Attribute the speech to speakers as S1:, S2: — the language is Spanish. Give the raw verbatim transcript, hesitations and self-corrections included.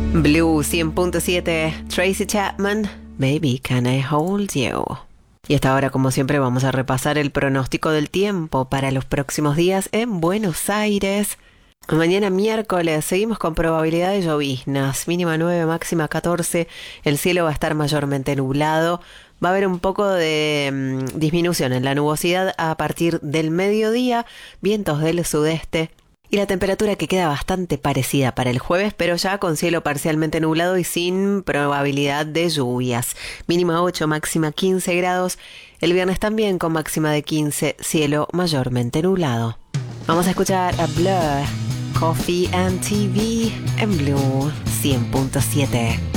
S1: Blue cien punto siete, Tracy Chapman, Baby Can I Hold You. Y hasta ahora, como siempre, vamos a repasar el pronóstico del tiempo para los próximos días en Buenos Aires. Mañana miércoles seguimos con probabilidad de lloviznas, mínima nueve, máxima catorce. El cielo va a estar mayormente nublado. Va a haber un poco de mmm, disminución en la nubosidad a partir del mediodía, vientos del sudeste. Y la temperatura que queda bastante parecida para el jueves, pero ya con cielo parcialmente nublado y sin probabilidad de lluvias. Mínima ocho, máxima quince grados. El viernes también con máxima de quince, cielo mayormente nublado. Vamos a escuchar a Blur, Coffee and T V en Blue cien punto siete.